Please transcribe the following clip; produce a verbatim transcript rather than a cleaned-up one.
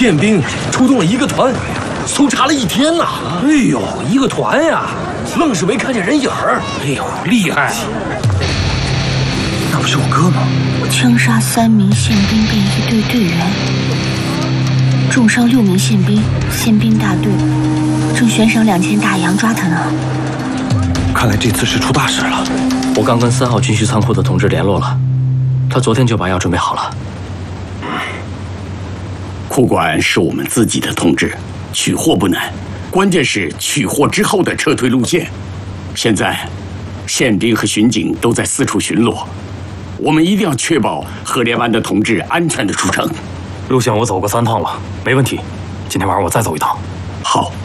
宪兵出动了一个团，搜查了一天呐。 哎呦，一个团呀， 愣是没看见人影儿。 哎呦，厉害！ 那不是我哥吗？ 枪杀三名宪兵并一队队员，重伤六名宪兵，宪兵大队正悬赏两千大洋抓他呢。 看来这次是出大事了。 我刚跟三号军需仓库的同志联络了，他昨天就把药准备好了。 库管是我们自己的同志，取货不难，关键是取货之后的撤退路线。现在，宪兵和巡警都在四处巡逻，我们一定要确保河连湾的同志安全的出城。 路线我走过三趟了，没问题。今天晚上我再走一趟。 好。